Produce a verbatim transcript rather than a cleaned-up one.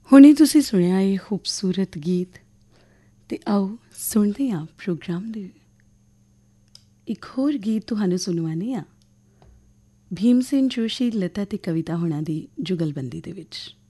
ਹੁਣੇ ਤੁਸੀਂ ਸੁਣਿਆ ਇਹ ਖੂਬਸੂਰਤ ਗੀਤ ਅਤੇ ਆਓ ਸੁਣਦੇ ਹਾਂ ਪ੍ਰੋਗਰਾਮ ਦੇ ਇੱਕ ਹੋਰ ਗੀਤ ਤੁਹਾਨੂੰ ਸੁਣਵਾਉਂਦੇ ਹਾਂ ਭੀਮ ਸੈਨ ਜੋਸ਼ੀ ਲਤਾ ਅਤੇ ਕਵਿਤਾ ਹੋਣਾ ਦੀ ਜੁਗਲਬੰਦੀ ਦੇ ਵਿੱਚ।